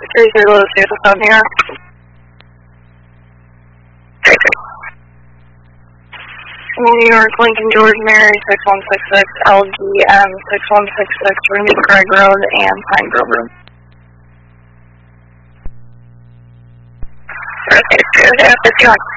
30 see the phone here. New York, Lincoln, George, Mary, 6166, LGM, 6166, Ruby Craig Road, and Pine Grove Road. Okay, good.